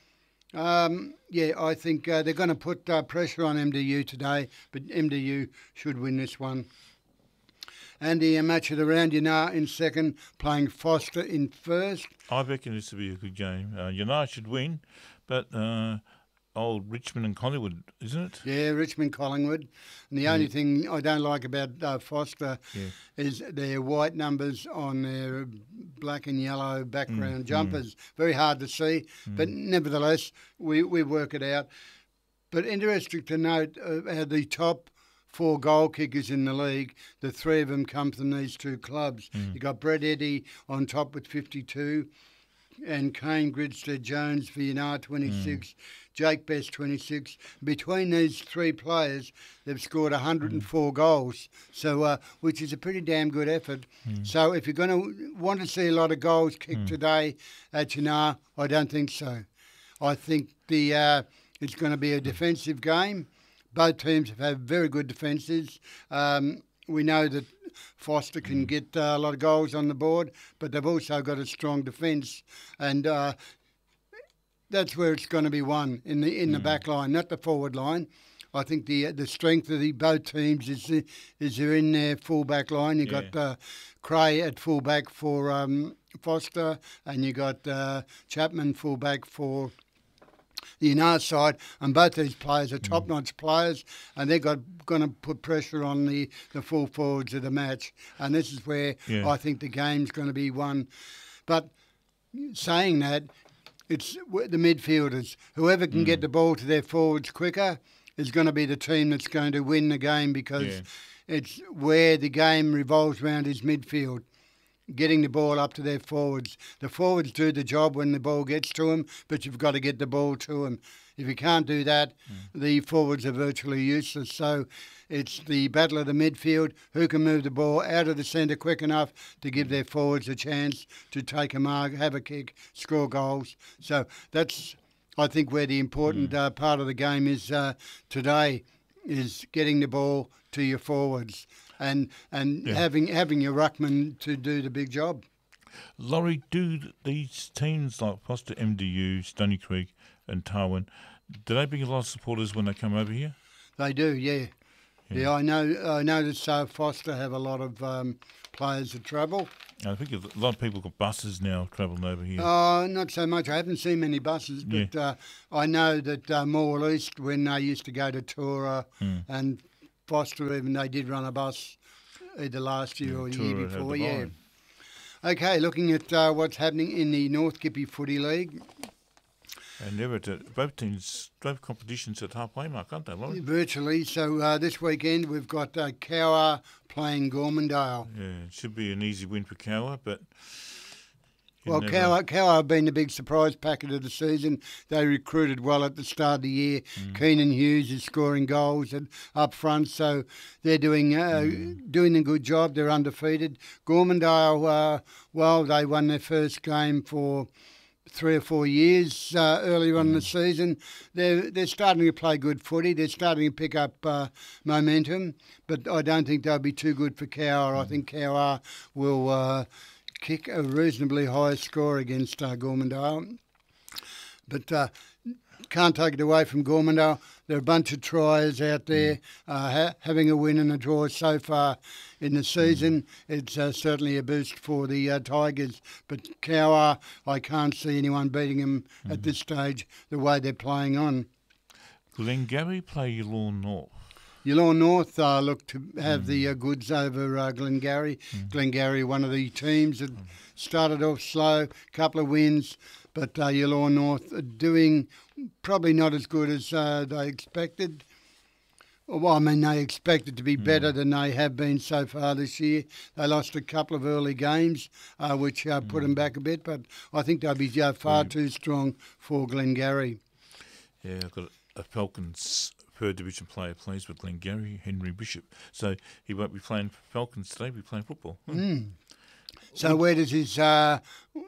um, yeah, I think uh, they're going to put uh, pressure on M D U today, but M D U should win this one. And the uh, match of the round, Yanar in second, playing Foster in first. I reckon this will be a good game. Uh, Yanar should win, but uh, old Richmond and Collingwood, isn't it? Yeah, Richmond, Collingwood. And the yeah. only thing I don't like about uh, Foster yeah. is their white numbers on their black and yellow background mm, jumpers. Mm. Very hard to see, mm. but nevertheless, we, we work it out. But interesting to note, uh, how the top four goal kickers in the league, the three of them come from these two clubs. Mm. You got Brett Eddy on top with fifty-two, and Kane Gridstead-Jones for Yanar twenty-six, mm. Jake Best twenty-six. Between these three players, they've scored one hundred four mm. goals, so uh, which is a pretty damn good effort. Mm. So if you're going to want to see a lot of goals kicked mm. today at Yanar, I don't think so. I think the uh, it's going to be a defensive game. Both teams have had very good defences. Um, we know that Foster can get uh, a lot of goals on the board, but they've also got a strong defence, and uh, that's where it's going to be won in the in the mm. back line, not the forward line. I think the the strength of the both teams is is they're in their full back line. You yeah. got uh, Cray at full back for um, Foster, and you got uh, Chapman full back for the Yanar side, and both these players are top-notch mm. players, and they're got going to put pressure on the, the full forwards of the match, and this is where yeah. I think the game's going to be won. But saying that, it's the midfielders. Whoever can mm. get the ball to their forwards quicker is going to be the team that's going to win the game, because yeah. it's where the game revolves around is midfield. getting the ball up to their forwards. The forwards do the job when the ball gets to them, but you've got to get the ball to them. If you can't do that, mm. the forwards are virtually useless. So it's the battle of the midfield, who can move the ball out of the centre quick enough to give their forwards a chance to take a mark, have a kick, score goals. So that's, I think, where the important mm. uh, part of the game is uh, today, is getting the ball to your forwards and and yeah. having having your ruckman to do the big job. Laurie, do these teams like Foster, M D U, Stony Creek and Tarwin, do they bring a lot of supporters when they come over here? They do, yeah. Yeah, yeah I know I noticed uh, Foster have a lot of um, players that travel. I think a lot of people got buses now travelling over here. Oh, uh, not so much. I haven't seen many buses, but yeah. uh, I know that uh, Morwell East, when they used to go to Tora mm. and Foster, even they did run a bus either last year yeah, or the year before. Yeah. Okay, looking at uh, what's happening in the North Gippy Footy League. And they're at a, both teams, both competitions at halfway mark, aren't they, Laurie? Virtually. So uh, this weekend we've got uh, Cowra playing Gormandale. Yeah, it should be an easy win for Cowra, but... Well, Cowra, Cowra have been the big surprise packet of the season. They recruited well at the start of the year. Mm. Keenan Hughes is scoring goals at, up front, so they're doing uh, mm. doing a good job. They're undefeated. Gormandale, uh, well, they won their first game for three or four years uh, earlier on mm. in the season. They're, they're starting to play good footy. They're starting to pick up uh, momentum, but I don't think they'll be too good for Cowra. Mm. I think Cowra will... Uh, kick a reasonably high score against uh, Gormandale. But uh, can't take it away from Gormandale. There are a bunch of tries out there. Mm. Uh, ha- having a win and a draw so far in the season, mm. it's uh, certainly a boost for the uh, Tigers. But Cowra, I can't see anyone beating them mm. at this stage the way they're playing on. Glengarry play Yallourn North. Yallourn North uh, look to have mm. the uh, goods over uh, Glengarry. Mm. Glengarry, one of the teams that started off slow, couple of wins, but uh, Yallourn North are doing probably not as good as uh, they expected. Well, I mean, they expected to be mm. better than they have been so far this year. They lost a couple of early games, uh, which uh, mm. put them back a bit, but I think they'll be uh, far yeah. too strong for Glengarry. Yeah, I've got a Falcons third division player plays with Glengarry, Henry Bishop. So he won't be playing for Falcons today, he'll be playing football. Hmm. Mm. So where does his uh,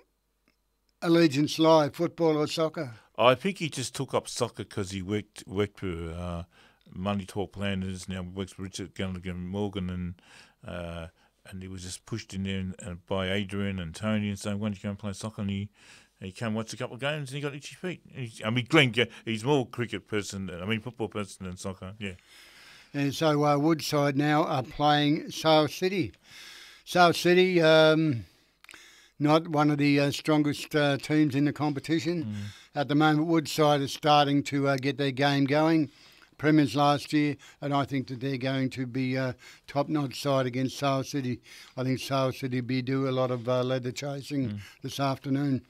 allegiance lie, football or soccer? I think he just took up soccer because he worked worked for uh, Money Talk Landers, now works for Richard Gallagher Morgan, and uh, and he was just pushed in there and, and by Adrian and Tony and saying, why don't you go and play soccer? And he He came watch a couple of games and he got itchy feet. He's, I mean, Glenn, he's more cricket person, I mean, football person than soccer, yeah. And so uh, Woodside now are playing Sale City. Sale City, um, not one of the uh, strongest uh, teams in the competition. Mm. At the moment, Woodside is starting to uh, get their game going. Premiers last year, and I think that they're going to be a top-notch side against Sale City. I think Sale City will be do a lot of uh, leather chasing mm. this afternoon.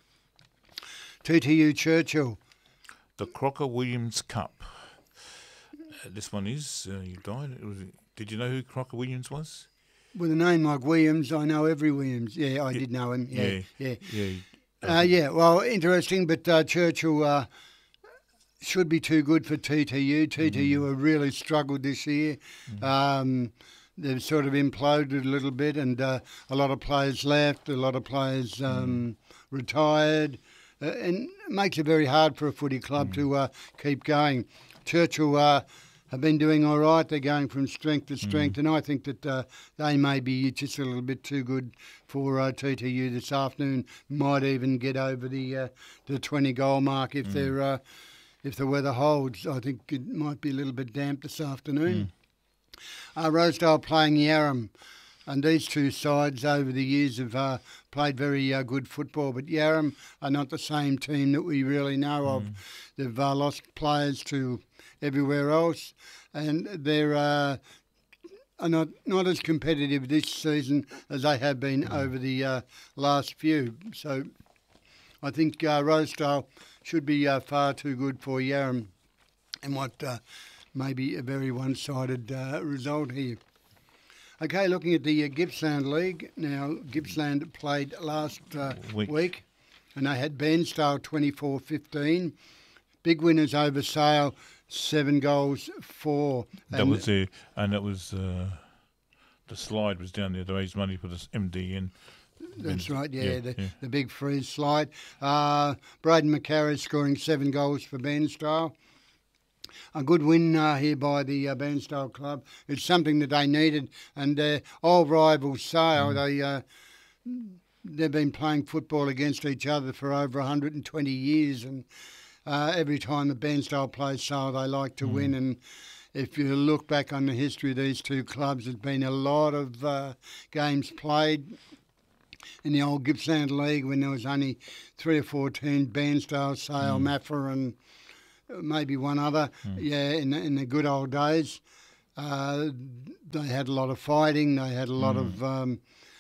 T T U Churchill. The Crocker Williams Cup. Uh, this one is, uh, you died. It was, did you know who Crocker Williams was? With a name like Williams, I know every Williams. Yeah, I yeah. did know him. Yeah, yeah. Yeah, yeah. Uh, yeah. Well, interesting, but uh, Churchill uh, should be too good for T T U. T T U mm. have really struggled this year. Mm. Um, they've sort of imploded a little bit, and uh, a lot of players left, a lot of players um, mm. retired. Uh, and it makes it very hard for a footy club mm. to uh, keep going. Churchill uh, have been doing all right. They're going from strength to strength, mm. and I think that uh, they may be just a little bit too good for uh, T T U this afternoon. Might even get over the uh, the twenty goal mark if mm. they're uh, if the weather holds. I think it might be a little bit damp this afternoon. Mm. Uh, Rosedale playing Yarram. And these two sides over the years have uh, played very uh, good football, but Yarram are not the same team that we really know mm. of. They've uh, lost players to everywhere else, and they're uh, are not, not as competitive this season as they have been mm. over the uh, last few. So I think uh, Rosedale should be uh, far too good for Yarram, and what uh, may be a very one-sided uh, result here. Okay, looking at the uh, Gippsland League. Now, Gippsland played last uh, Week. week, and they had Bairnsdale twenty-four fifteen. Big winners over Sale, seven goals, four. That was the, and that was, uh, the slide was down there to raise money for this M D N. That's right, yeah, Yeah, the, yeah. the big freeze slide. Uh, Braden McCarry scoring seven goals for Bairnsdale. A good win uh, here by the uh, Bairnsdale club. It's something that they needed, and their old rival Sale, Mm. they uh, they've been playing football against each other for over one hundred twenty years, and uh, every time the Bairnsdale plays Sale, they like to Mm. win. And if you look back on the history of these two clubs, there's been a lot of uh, games played in the old Gippsland League when there was only three or four teams: Bairnsdale, Sale, Mm. Maffra, and maybe one other. Mm. Yeah, in the, in the good old days, uh, they had a lot of fighting. They had a lot Mm. of um,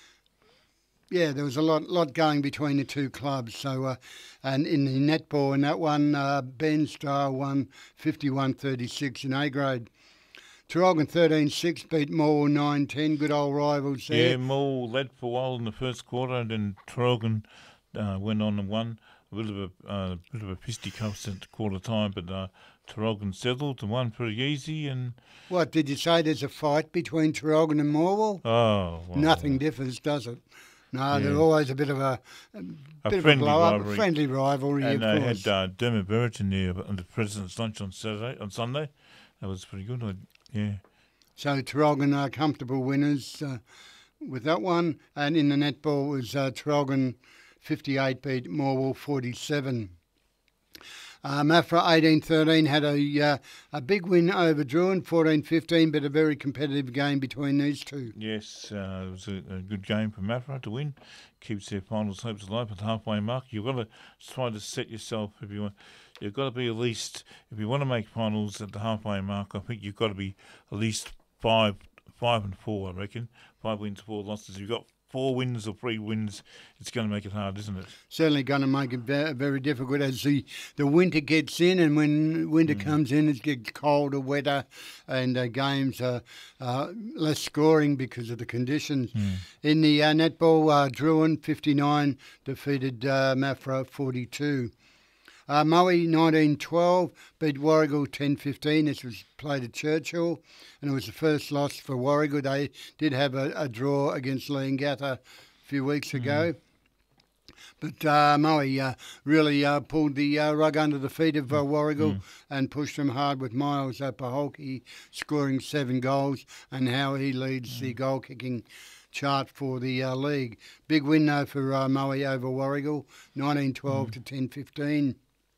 yeah. There was a lot lot going between the two clubs. So, uh, and in the netball in that one, uh, Bairnsdale won fifty-one thirty-six in A grade. Traralgon thirteen six beat Morwell nine ten. Good old rivals there. Yeah, Moore led for a while in the first quarter, and then Traralgon uh, went on and won. A bit of a uh, bit of a fisticuffs at quarter time, but uh, Traralgon settled and won pretty easy. And What did you say? There's a fight between Traralgon and Morwell? oh, well, Nothing differs, does it? No, Yeah. they're always a bit of a, a, A bit of friendly a blow up, a rivalry. friendly rivalry, and of they course. had uh, Dermot Burrett in there on the President's Lunch on Saturday, on Sunday. That was pretty good. I, yeah. So Traralgon are comfortable winners uh, with that one. And in the netball was uh, Traralgon fifty-eight beat Morwell forty-seven. Uh, Maffra eighteen thirteen had a uh, a big win over Druin fourteen fifteen, but a very competitive game between these two. Yes, uh, it was a, a good game for Maffra to win. Keeps their finals hopes alive at the halfway mark. You've got to try to set yourself, if you want, you've got to be at least, if you want to make finals at the halfway mark, I think you've got to be at least five, five and four, I reckon. Five wins, four losses. If you've got four wins or three wins, it's going to make it hard, isn't it? Certainly going to make it very, very difficult as the, the winter gets in, and when winter Mm. comes in, it gets colder, wetter, and uh, games are uh, less scoring because of the conditions. Mm. In the uh, netball, uh, Druin fifty-nine defeated uh, Maffra forty-two. Uh, Moe nineteen twelve beat Warragul ten fifteen. This was played at Churchill, and it was the first loss for Warragul. They did have a, a draw against Leongatha a few weeks ago. But uh, Moe uh, really uh, pulled the uh, rug under the feet of uh, Warragul Mm. and pushed them hard with Miles uh, Paholke scoring seven goals, and how he leads the goal-kicking chart for the uh, league. Big win, though, for uh, Moe over Warragul, nineteen twelve to ten fifteen.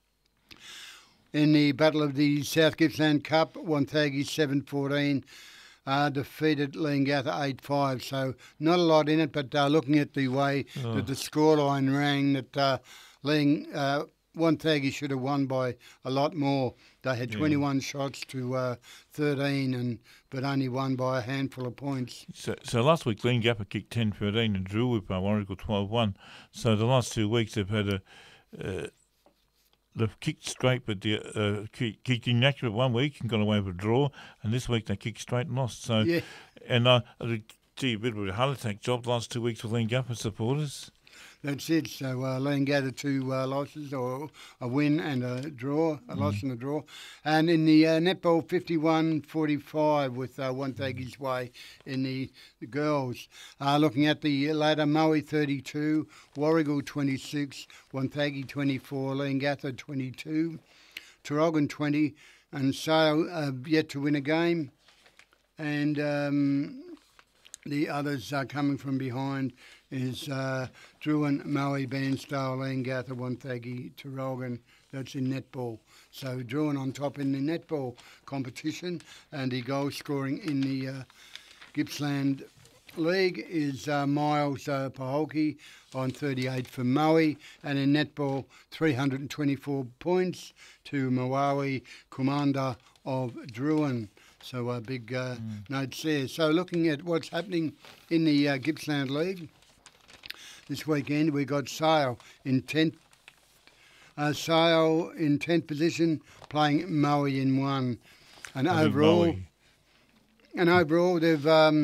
In the Battle of the South Gippsland Cup, Wonthaggi seven fourteen uh, defeated Leongatha eight five. So not a lot in it, but uh, looking at the way Oh. that the scoreline rang, that uh, Leon, uh, Wonthaggi should have won by a lot more. They had Yeah. twenty-one shots to uh, thirteen, and but only won by a handful of points. So, so last week, Glen Gappa kicked ten thirteen and drew with uh, Warragul twelve one. So the last two weeks they've had a, uh, they've kicked straight, but they uh, kick- kicked inaccurate one week and got away with a draw, and this week they kicked straight and lost. So, Yeah. and uh, I gee, a bit of a heart attack job the last two weeks for Glen Gappa supporters. That's it. So uh, Leongatha two uh, losses, or a win and a draw, a loss and a draw. And in the uh, netball, fifty-one forty-five with uh, Wonthaggi's way in the, the girls. Uh, looking at the ladder, Moe thirty-two, Warragul twenty-six, Wonthaggi twenty-four, Leongatha twenty-two, Traralgon twenty, and Sale uh, yet to win a game. And um, the others uh, coming from behind is uh, Druin, Moe, Bairnsdale, Leongatha, Wonthaggi, Traralgon. That's in netball. So Druin on top in the netball competition, and the goal scoring in the uh, Gippsland League is uh, Miles uh, Paholke on thirty-eight for Moe, and in netball three hundred twenty-four points to Mawawi Commander of Druin. So a uh, big uh, mm. notes there. So looking at what's happening in the uh, Gippsland League this weekend, we got Sale in tenth. Uh, Sale in tenth position, playing Moe in one, and I think overall, Moe- and overall they've um,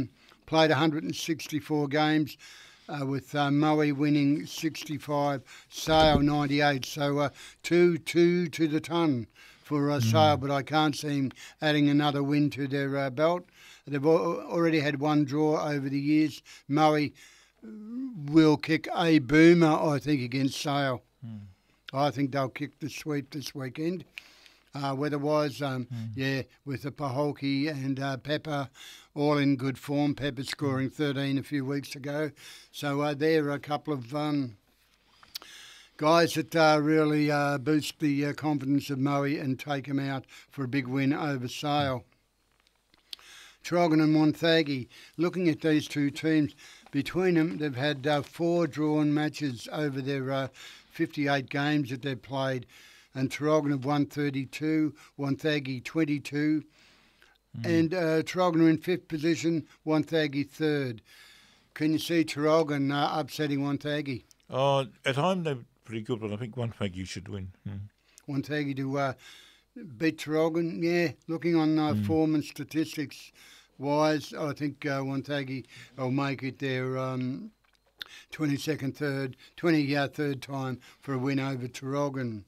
played one hundred sixty-four games, uh, with uh, Moe winning sixty-five, Sale ninety-eight. So uh, two, two to the ton for uh, mm. Sale, but I can't see him adding another win to their uh, belt. They've al- already had one draw over the years. Moe will kick a boomer, I think, against Sale. Mm. I think they'll kick the sweep this weekend. Uh, weather-wise, um, mm. yeah, with the Paholke and uh, Pepper all in good form. Pepper scoring thirteen a few weeks ago. So uh, they're a couple of um, guys that uh, really uh, boost the uh, confidence of Moe and take them out for a big win over Sale. Traralgon and Wonthaggi, looking at these two teams, between them they've had uh, four drawn matches over their uh, fifty-eight games that they've played. And Traralgon have won thirty-two, Wonthaggi twenty-two. Mm. And uh, Traralgon are in fifth position, Wonthaggi third. Can you see Traralgon uh, upsetting Wonthaggi? Oh, at home they're pretty good, but I think Wonthaggi should win. Mm. Wonthaggi to uh, beat Traralgon, yeah. Looking on uh, mm. form and statistics wise, I think uh, Wonthaggi will make it their um, twenty-second, third, twenty-third time for a win over Traralgon.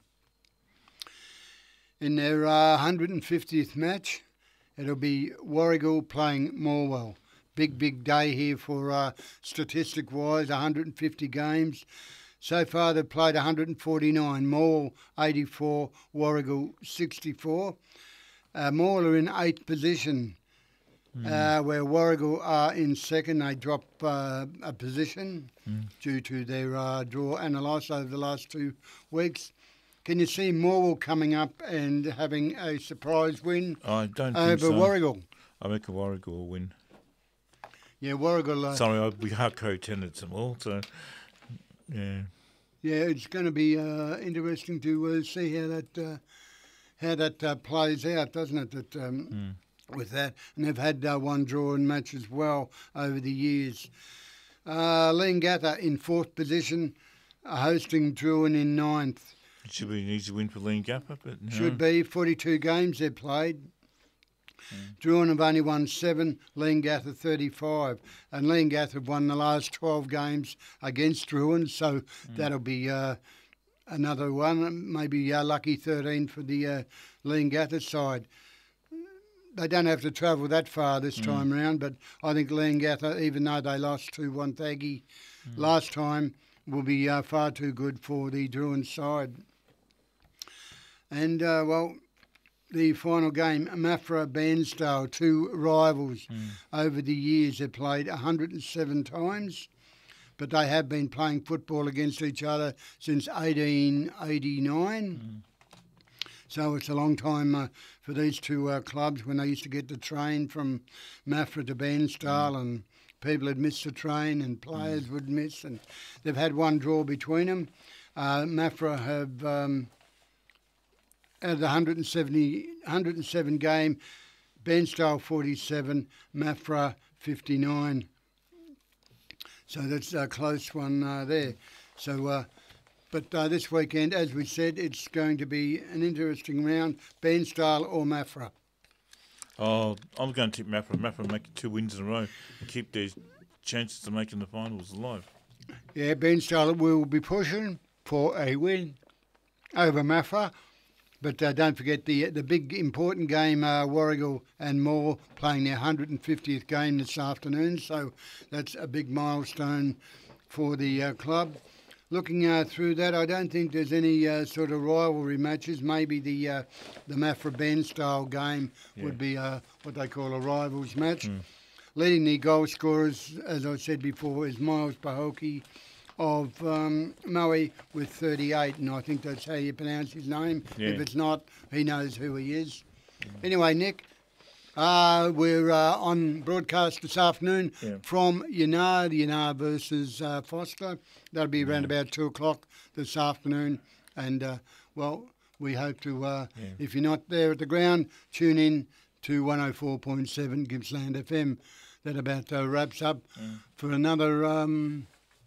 In their uh, one hundred fiftieth match, it'll be Warragul playing Morwell. Big, big day here for uh, statistic-wise, one hundred fifty games. So far they've played one hundred forty-nine, Morwell eighty-four, Warragul sixty-four. Uh, Morwell are in eighth position, mm. uh, where Warragul are in second. They drop uh, a position mm. due to their uh, draw and a loss over the last two weeks. Can you see Morwell coming up and having a surprise win I don't over think so. Warragul? I reckon Warragul will win. Yeah, Warragul... Uh, Sorry, I, we are co-tenants them all, so, yeah. Yeah, it's going to be uh, interesting to uh, see how that uh, how that uh, plays out, doesn't it, that, um, mm. with that. And they've had uh, one draw in match as well over the years. Uh, Leongatha in fourth position, uh, hosting Druin in ninth. It should be an easy win for Leongatha, but no. Should be. forty-two games they've played. Mm. Druin have only won seven, Leongatha thirty-five. And Leongatha have won the last twelve games against Druin, so mm. that'll be uh, another one, maybe uh, lucky thirteen for the uh, Leongatha side. They don't have to travel that far this mm. time round, but I think Leongatha, even though they lost to Wonthaggi mm. last time, will be uh, far too good for the Druin side. And, uh, well, the final game, Maffra Bairnsdale, two rivals mm. over the years. They've played one hundred seven times, but they have been playing football against each other since eighteen eighty-nine. Mm. So it's a long time uh, for these two uh, clubs when they used to get the train from Maffra to Bairnsdale mm. and people had missed the train and players mm. would miss. And they've had one draw between them. Uh, Maffra have... Um, Out of the one hundred seventy, one hundred seven game, Bairnsdale forty-seven, Maffra fifty-nine. So that's a close one uh, there. So, uh, but uh, this weekend, as we said, it's going to be an interesting round, Bairnsdale or Maffra. Oh, I'm going to tip Maffra. Maffra make two wins in a row and keep their chances of making the finals alive. Yeah, Bairnsdale will be pushing for a win over Maffra. But uh, don't forget the the big important game, uh, Warragul and Moore playing their one hundred fiftieth game this afternoon. So that's a big milestone for the uh, club. Looking uh, through that, I don't think there's any uh, sort of rivalry matches. Maybe the uh, the Maffra Bairnsdale game yeah. would be uh, what they call a rivals match. Mm. Leading the goal scorers, as I said before, is Miles Paholke of um, Moe with thirty-eight, and I think that's how you pronounce his name. Yeah. If it's not, he knows who he is. Mm. Anyway, Nick, uh, we're uh, on broadcast this afternoon yeah. from Yannar, Yannar versus uh, Foster. That'll be around yeah. about two o'clock this afternoon, and uh, well, we hope to, uh, yeah. if you're not there at the ground, tune in to one oh four point seven Gippsland F M. That about uh, wraps up yeah. for another... Um,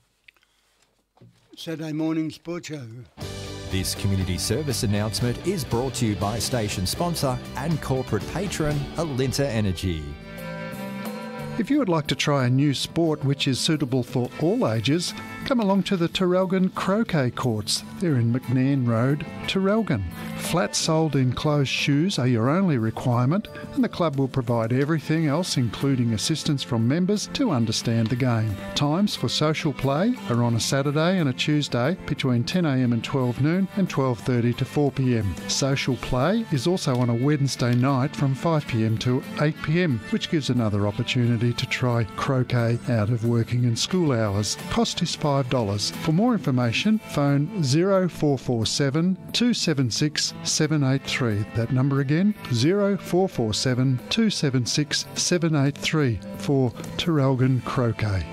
Saturday morning sport show. This community service announcement is brought to you by station sponsor and corporate patron Alinta Energy. If you would like to try a new sport which is suitable for all ages, come along to the Traralgon Croquet Courts. They're in McNairn Road, Traralgon. Flat-soled enclosed shoes are your only requirement, and the club will provide everything else, including assistance from members, to understand the game. Times for social play are on a Saturday and a Tuesday between ten a m and twelve noon and twelve thirty to four p m. Social play is also on a Wednesday night from five p m to eight p m, which gives another opportunity to try croquet out of working and school hours. Cost is five dollars. For more information, phone zero four four seven, two seven six, seven eight three. That number again, zero four four seven, two seven six, seven eight three for Traralgon Croquet.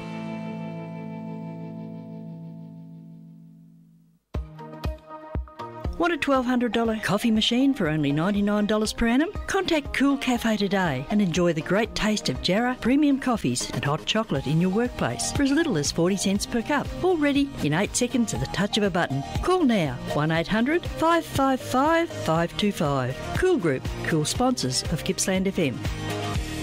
Want a twelve hundred dollars coffee machine for only ninety-nine dollars per annum? Contact Cool Cafe today and enjoy the great taste of Jarrah premium coffees and hot chocolate in your workplace for as little as forty cents per cup. All ready in eight seconds at the touch of a button. Call now, one eight hundred, five five five, five two five. Cool Group, cool sponsors of Gippsland F M.